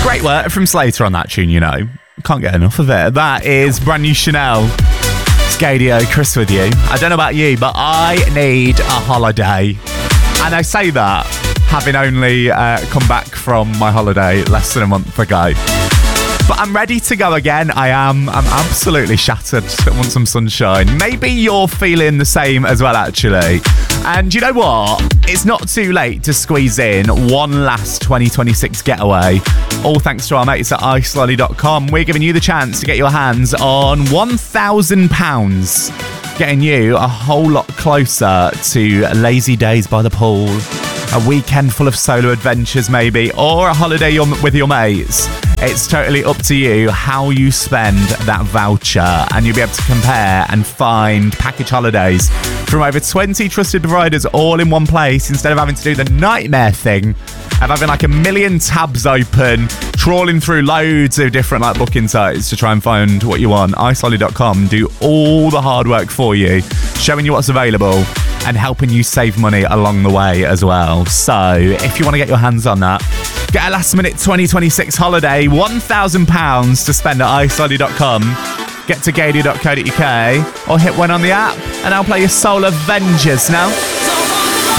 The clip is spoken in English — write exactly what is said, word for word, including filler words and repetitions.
Great work from Slater on that tune, you know. Can't get enough of it. That is brand new Chanel. It's Gadio, Chris with you. I don't know about you, but I need a holiday. And I say that having only uh, come back from my holiday less than a month ago. But I'm ready to go again. I am. I'm absolutely shattered. I want some sunshine. Maybe you're feeling the same as well, actually. And you know what? It's not too late to squeeze in one last twenty twenty-six getaway. All thanks to our mates at ice lolly dot com. We're giving you the chance to get your hands on one thousand pounds. Getting you a whole lot closer to lazy days by the pool. A weekend full of solo adventures maybe. Or a holiday with your mates. It's totally up to you how you spend that voucher, and you'll be able to compare and find package holidays from over twenty trusted providers all in one place, instead of having to do the nightmare thing of having like a million tabs open, trawling through loads of different like booking sites to try and find what you want. ice lolly dot com do all the hard work for you, showing you what's available and helping you save money along the way as well. So if you want to get your hands on that, get a last minute twenty twenty-six holiday, one thousand pounds to spend at ice lolly dot com. Get to gadio dot co dot uk or hit one on the app, and I'll play your Soul Avengers now.